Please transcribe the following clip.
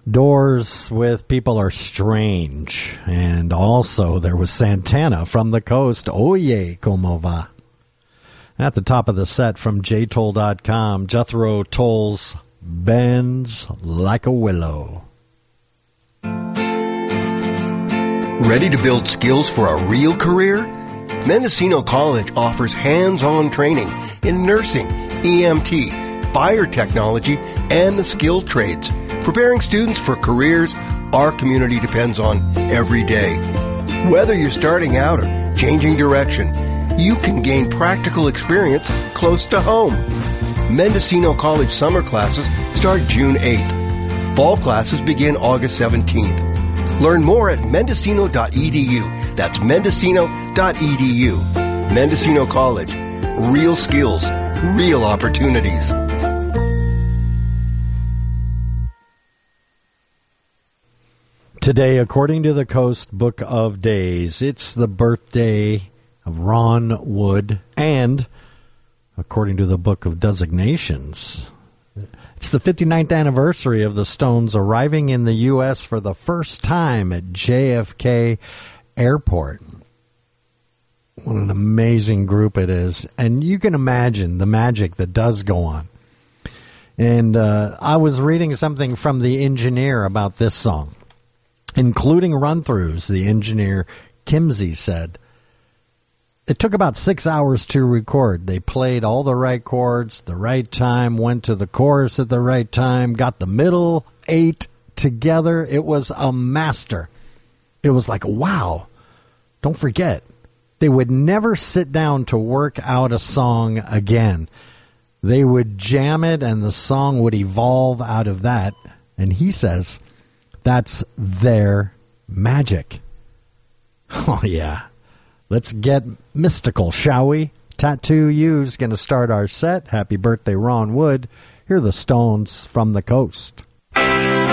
Doors with People Are Strange. And also there was Santana from the Coast. Oye, como va. At the top of the set from jtoll.com, Jethro Tull's Bends Like a Willow. Ready to build skills for a real career? Mendocino College offers hands-on training in nursing, EMT, fire technology, and the skilled trades, preparing students for careers our community depends on every day. Whether you're starting out or changing direction, you can gain practical experience close to home. Mendocino College summer classes start June 8th. Fall classes begin August 17th. Learn more at mendocino.edu. That's mendocino.edu. Mendocino College. Real skills, real opportunities. Today, according to the Coast Book of Days, it's the birthday of Ron Wood, and according to the Book of Designations, it's the 59th anniversary of the Stones arriving in the U.S. for the first time at JFK Airport. What an amazing group it is. And you can imagine the magic that does go on. And I was reading something from the engineer about this song, including run-throughs. The engineer, Kimsey, said, it took about 6 hours to record. They played all the right chords, the right time, went to the chorus at the right time, got the middle 8 together. It was a master. It was like, wow. Don't forget, they would never sit down to work out a song again. They would jam it, and the song would evolve out of that. And he says, that's their magic. Oh, yeah. Let's get mystical, shall we? Tattoo You's going to start our set. Happy birthday, Ron Wood. Here are the Stones from the Coast.